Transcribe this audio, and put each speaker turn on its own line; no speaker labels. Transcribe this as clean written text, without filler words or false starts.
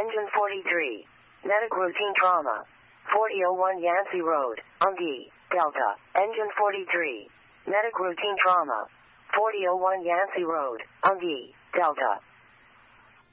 Engine 43. Medic routine trauma. 4001 Yancey Road, Ungi, Delta. Engine 43. Medic routine trauma. 4001 Yancey Road, Ungi, Delta.